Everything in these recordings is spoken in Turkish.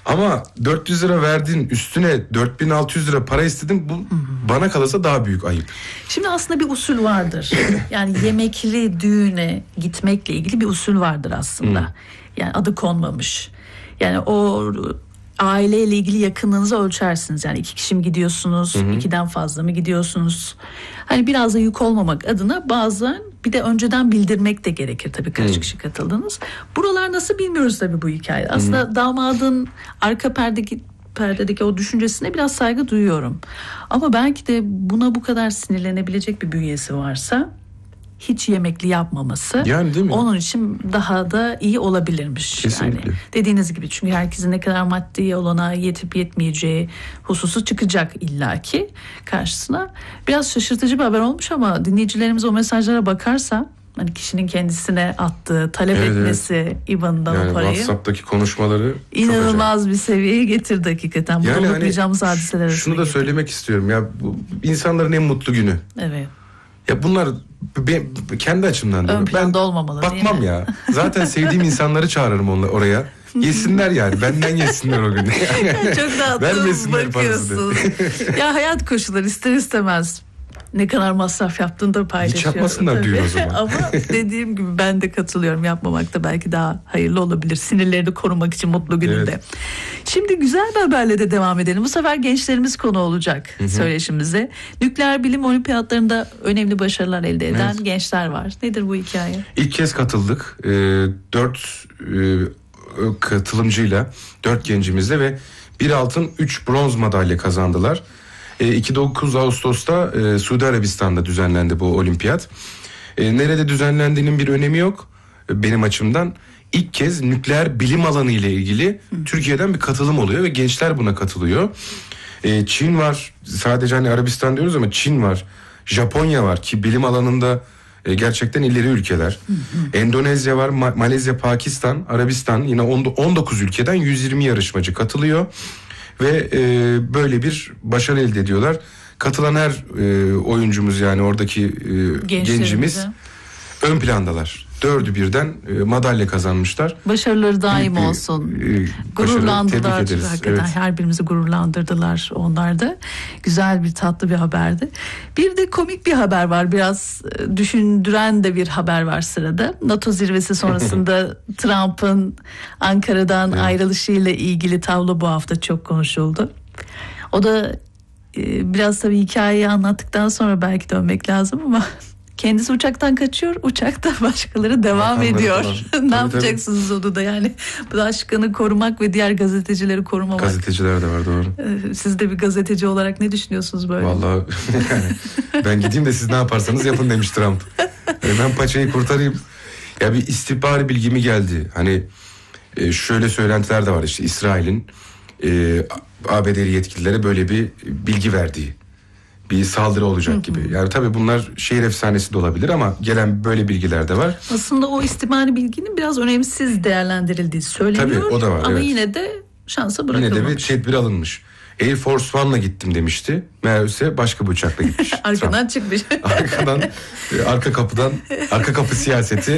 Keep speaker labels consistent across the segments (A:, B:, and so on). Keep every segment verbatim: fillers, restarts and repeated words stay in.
A: Ama dört yüz lira verdin, üstüne dört bin altı yüz lira para istedin, bu bana kalırsa daha büyük ayıp.
B: Şimdi aslında bir usul vardır. Yani yemekli düğüne gitmekle ilgili bir usul vardır aslında. Hı. Yani adı konmamış. Yani o aileyle ilgili yakınlığınızı ölçersiniz. Yani iki kişi mi gidiyorsunuz, hı hı. ikiden fazla mı gidiyorsunuz? Hani biraz da yük olmamak adına bazen bir de önceden bildirmek de gerekir tabii kaç hı. kişi katıldınız. Buralar nasıl bilmiyoruz tabii bu hikaye. Aslında hı. damadın arka perdeki perdedeki o düşüncesine biraz saygı duyuyorum. Ama belki de buna bu kadar sinirlenebilecek bir bünyesi varsa hiç yemekli yapmaması yani, değil mi? Onun için daha da iyi olabilirmiş.
A: Kesinlikle.
B: Yani dediğiniz gibi, çünkü herkesin ne kadar maddi olanağa yetip yetmeyeceği hususu çıkacak illaki karşısına. Biraz şaşırtıcı bir haber olmuş ama dinleyicilerimiz o mesajlara bakarsa, hani kişinin kendisine attığı, talep evet, etmesi evet. İ B A N'dan yani o parayı.
A: WhatsApp'taki konuşmaları
B: inanılmaz bir seviyeye getirdi hakikaten. Bu yani unutmayacağımız hani, hadiseler arasında.
A: Şunu da
B: getirdi.
A: Söylemek istiyorum ya, bu insanların en mutlu günü.
B: Evet.
A: Ya bunlar ben, kendi açımdan diyorum.
B: Ön planda
A: ben
B: olmamalı,
A: bakmam ya. Zaten sevdiğim insanları çağırırım onları oraya. Yesinler yani. Benden yesinler o gün.
B: Çok dağıttım bakıyorsun. Ya hayat koşulları ister istemez ne kadar masraf yaptığını da paylaşıyor.
A: Hiç yapmasınlar
B: tabii.
A: Diyor o zaman.
B: Ama dediğim gibi ben de katılıyorum. Yapmamak da belki daha hayırlı olabilir. Sinirlerini korumak için mutlu gününde. Evet. Şimdi güzel bir haberle de devam edelim. Bu sefer gençlerimiz konu olacak hı hı. söyleşimize. Nükleer bilim olimpiyatlarında önemli başarılar elde eden evet. gençler var. Nedir bu hikaye?
A: İlk kez katıldık. Ee, dört e, katılımcıyla, dört gencimizle ve bir altın, üç bronz madalya kazandılar. iki dokuz Ağustos'ta e, Suudi Arabistan'da düzenlendi bu olimpiyat. E, nerede düzenlendiğinin bir önemi yok e, benim açımdan. İlk kez nükleer bilim alanı ile ilgili Hı. Türkiye'den bir katılım oluyor ve gençler buna katılıyor. E, Çin var, sadece hani Arabistan diyoruz ama Çin var, Japonya var ki bilim alanında e, gerçekten ileri ülkeler. Hı hı. Endonezya var, Ma- Malezya, Pakistan, Arabistan, yine on dokuz ülkeden yüz yirmi yarışmacı katılıyor. Ve e, böyle bir başarı elde ediyorlar. Katılan her e, oyuncumuz, yani oradaki e, gencimiz ön plandalar. Dördü birden e, madalya kazanmışlar.
B: Başarıları daim Büyük, olsun. E, gururlandırdılar. Hakikaten evet. Her birimizi gururlandırdılar onlar da. Güzel bir, tatlı bir haberdi. Bir de komik bir haber var. Biraz düşündüren de bir haber var sırada. NATO zirvesi sonrasında Trump'ın Ankara'dan evet. ayrılışıyla ilgili tablo bu hafta çok konuşuldu. O da e, biraz tabii hikayeyi anlattıktan sonra belki dönmek lazım ama... Kendisi uçaktan kaçıyor, uçakta başkaları devam Bakanları ediyor. ne tabii, yapacaksınız tabii. onu da yani. Başkanı korumak ve diğer gazetecileri korumamak.
A: Gazeteciler de var, doğru.
B: Siz de bir gazeteci olarak ne düşünüyorsunuz böyle?
A: Vallahi ben gideyim de siz ne yaparsanız yapın demiş Trump. Yani ben paçayı kurtarayım. Ya bir istihbari bilgi mi geldi? Hani şöyle söylentiler de var, işte İsrail'in e, A B D'li yetkililere böyle bir bilgi verdiği. Bir saldırı olacak hı hı. gibi. Yani tabii bunlar şehir efsanesi de olabilir ama gelen böyle bilgiler de var.
B: Aslında o istihbari bilginin biraz önemsiz değerlendirildiği söyleniyor.
A: Tabii o da var.
B: Ama
A: evet.
B: yine de şansa bırakılmamış.
A: Yine de bir tedbir alınmış. Air Force One'la gittim demişti. Meğerse başka bir uçakla gitmiş.
B: Arkadan çıkmış.
A: Arkadan, arka kapıdan, arka kapı siyaseti.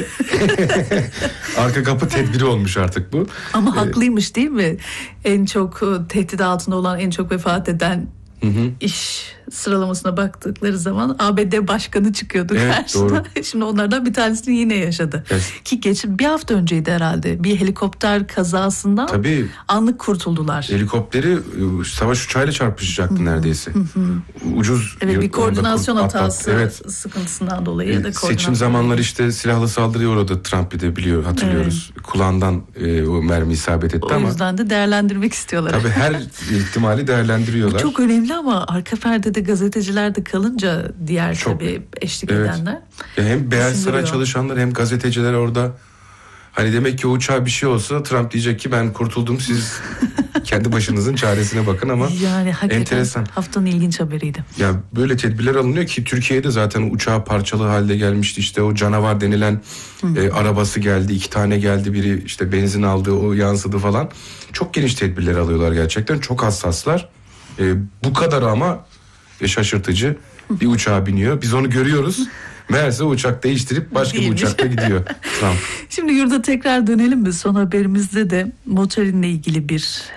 A: Arka kapı tedbiri olmuş artık bu.
B: Ama ee, haklıymış değil mi? En çok tehdit altında olan, en çok vefat eden Hı hı. iş sıralamasına baktıkları zaman A B D başkanı çıkıyordu evet, karşısına. Doğru. Şimdi onlardan bir tanesini yine yaşadı. Evet. Ki geçen bir hafta önceydi herhalde. Bir helikopter kazasından Tabii, anlık kurtuldular.
A: Helikopteri savaş uçağıyla çarpışacaktı hı hı. neredeyse. Hı hı. Ucuz.
B: Evet, bir koordinasyon
A: kurt,
B: hatası
A: evet.
B: sıkıntısından dolayı. Evet,
A: da seçim zamanları işte silahlı saldırıya uğradı Trump, bir de biliyor, hatırlıyoruz. Evet. Kulağından e, o mermi isabet etti
B: o
A: ama.
B: O yüzden de değerlendirmek istiyorlar.
A: Tabii her ihtimali değerlendiriyorlar.
B: Bu çok önemli ama arka perdede gazeteciler de kalınca diğer çok, tabii eşlik evet. edenler.
A: Ya hem Beyaz Saray çalışanlar hem gazeteciler orada. Hani demek ki o uçağa bir şey olsa Trump diyecek ki ben kurtuldum, siz kendi başınızın çaresine bakın ama yani enteresan.
B: Haftanın ilginç haberiydi.
A: Ya böyle tedbirler alınıyor ki Türkiye'de zaten uçağı parçalı halde gelmişti. İşte o canavar denilen e, arabası geldi, iki tane geldi, biri işte benzin aldı, o yansıdı falan. Çok geniş tedbirler alıyorlar gerçekten, çok hassaslar. E, bu kadar ama e, şaşırtıcı. Bir uçağa biniyor, biz onu görüyoruz. Meğerse uçak değiştirip başka Değilmiş. bir uçakla gidiyor Trump.
B: Şimdi yurda tekrar dönelim mi? Son haberimizde de motorinle ilgili bir